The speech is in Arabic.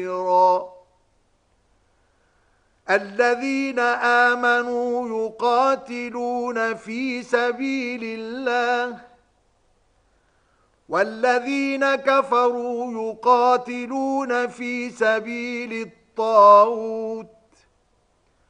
الذين آمنوا يقاتلون في سبيل الله والذين كفروا يقاتلون في سبيل الطاغوت